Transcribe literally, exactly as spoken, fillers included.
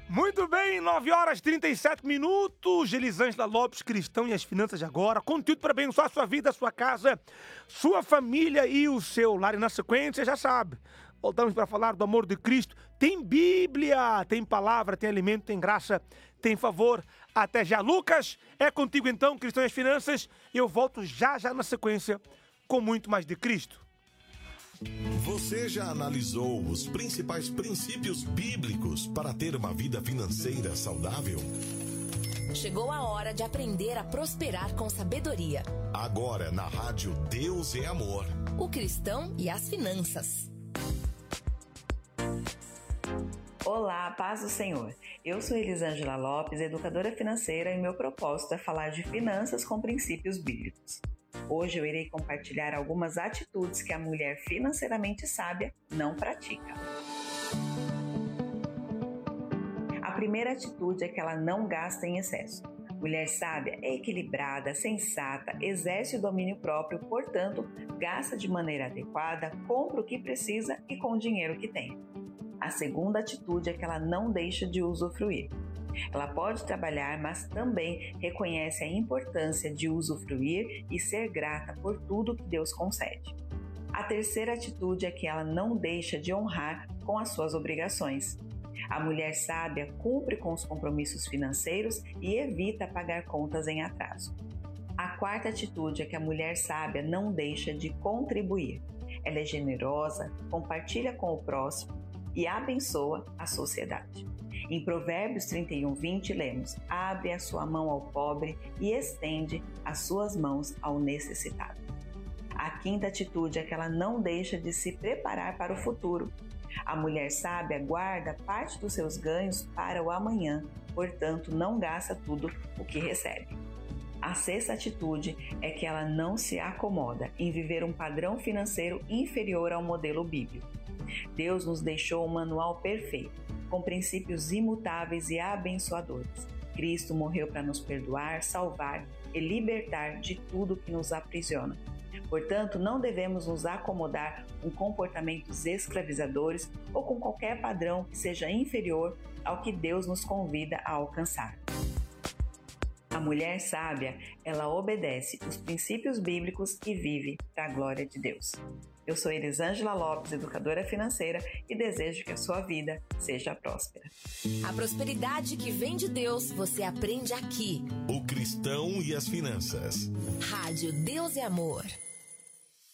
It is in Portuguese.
Muito bem, nove horas e trinta e sete minutos. Elisângela Lopes, Cristão e as Finanças de Agora. Conteúdo para abençoar a sua vida, a sua casa, sua família e o seu lar. E na sequência, já sabe, voltamos para falar do amor de Cristo. Tem Bíblia, tem palavra, tem alimento, tem graça, tem favor. Até já. Lucas, é contigo então, Cristão e as Finanças. Eu volto já, já na sequência com muito mais de Cristo. Você já analisou os principais princípios bíblicos para ter uma vida financeira saudável? Chegou a hora de aprender a prosperar com sabedoria. Agora na rádio Deus é Amor. O Cristão e as Finanças. Olá, paz do Senhor. Eu sou Elisângela Lopes, educadora financeira, e meu propósito é falar de finanças com princípios bíblicos. Hoje eu irei compartilhar algumas atitudes que a mulher financeiramente sábia não pratica. A primeira atitude é que ela não gasta em excesso. Mulher sábia é equilibrada, sensata, exerce o domínio próprio, portanto, gasta de maneira adequada, compra o que precisa e com o dinheiro que tem. A segunda atitude é que ela não deixa de usufruir. Ela pode trabalhar, mas também reconhece a importância de usufruir e ser grata por tudo que Deus concede. A terceira atitude é que ela não deixa de honrar com as suas obrigações. A mulher sábia cumpre com os compromissos financeiros e evita pagar contas em atraso. A quarta atitude é que a mulher sábia não deixa de contribuir. Ela é generosa, compartilha com o próximo e abençoa a sociedade. Em Provérbios trinta e um, vinte, lemos: abre a sua mão ao pobre e estende as suas mãos ao necessitado. A quinta atitude é que ela não deixa de se preparar para o futuro. A mulher sábia guarda parte dos seus ganhos para o amanhã, portanto, não gasta tudo o que recebe. A sexta atitude é que ela não se acomoda em viver um padrão financeiro inferior ao modelo bíblico. Deus nos deixou um manual perfeito, com princípios imutáveis e abençoadores. Cristo morreu para nos perdoar, salvar e libertar de tudo que nos aprisiona. Portanto, não devemos nos acomodar com comportamentos escravizadores ou com qualquer padrão que seja inferior ao que Deus nos convida a alcançar. A mulher sábia, ela obedece os princípios bíblicos e vive para a glória de Deus. Eu sou Elisângela Lopes, educadora financeira, e desejo que a sua vida seja próspera. A prosperidade que vem de Deus, você aprende aqui. O Cristão e as Finanças. Rádio Deus é Amor.